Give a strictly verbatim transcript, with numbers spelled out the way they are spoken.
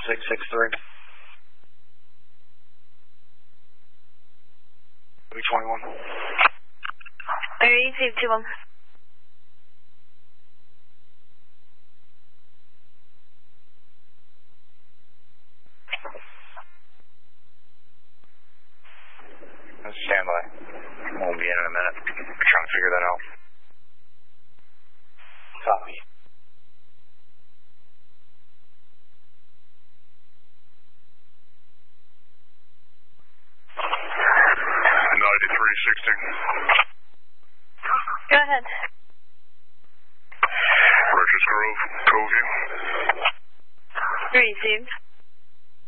six six three. three twenty-one. three fifty-one. Stand by. We'll be in in a minute. We're trying to figure that out. Copy. ninety-three sixty. Go ahead. Purchase Grove, Covey. Received.